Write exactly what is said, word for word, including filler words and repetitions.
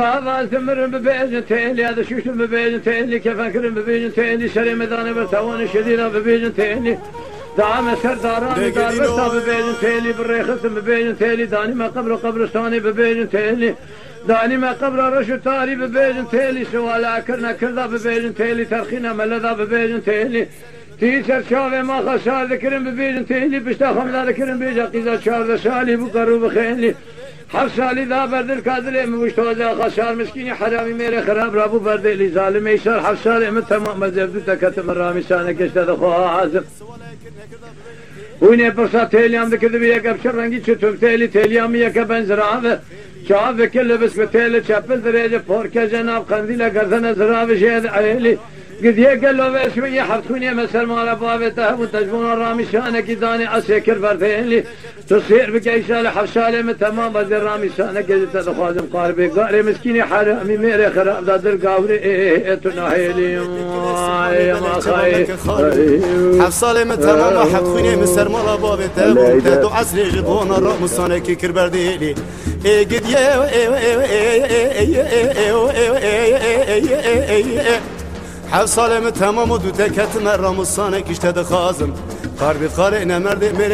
هذا ثمر ببيجن تيلي هذا شوش ببيجن تيلي كيف أكرم ببيجن تيلي شري مداني برتوان شديدة ببيجن تيلي دعم سرداراني دار برتا ببيجن تيلي بالريخص ببيجن تيلي داني ما قبر قبرستاني ببيجن تيلي داني ما قبر رشو تاري ببيجن تيلي سوالا كرنا كردا ببيجن تيلي ترخينا ملدا ببيجن تيلي تيسر شاوه ما خسار ذكرن ببيجن تيلي بشتا خمدا ذكرن بيجا قيزا شارد سالي بقرو بخيلي حف سالی دا بردل کادله مشتوزا خسار مسکینی حرامی میره خراب رابو بردلی ظالم ایشار حف سالی من تمام مزبدو تکتم رامی سانه کشته دخواه عازم وینه پرسا تیلیام دکرده بی یک ابشر رنگی چطور تیلی تیلیامی یک بنزرابه چاو وکل بس به تیل چپل درجه پورکه جناب قندیل گردن زرابه شهد عیلی قد يقلوا بشوية حفتوني مسر مال بابته وتجبون الرامي شانك داني اسكر بردين تصير بقيسال حفسالي من تمام بدر رامي شانك تدخوازم قاربي قاري مسكيني حرامي ميري خراب دادر قاوري ايه تناهيلي ما خاي حفسالي من تمام حفتوني مسر مال بابته وتدو عسري جبون الرامي شانك كر برديلي ايه قد يه حفصالم تمام و دو تکت مرام و سانه کشته دخازم قربی قاره نمرده